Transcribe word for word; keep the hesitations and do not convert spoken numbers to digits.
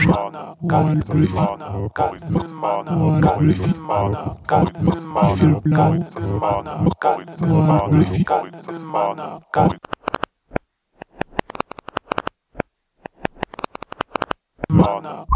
mana, one with mana, God with mana, one with mana, God with mana, God with mana, God with one with God with mana, God mana.